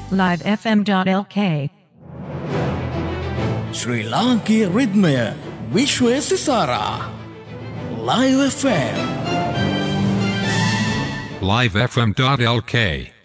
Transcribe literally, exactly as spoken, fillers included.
live f m dot l k ශ්‍රී ලාංකීය රිද්මය විශ්වය සිසාරා Live F M live f m dot l k